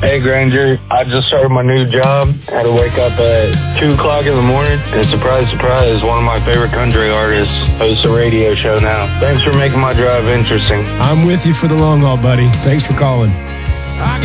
Hey, Granger. I just started my new job. Had to wake up at 2 o'clock in the morning. And surprise, surprise, one of my favorite country artists hosts a radio show now. Thanks for making my drive interesting. I'm with you for the long haul, buddy. Thanks for calling.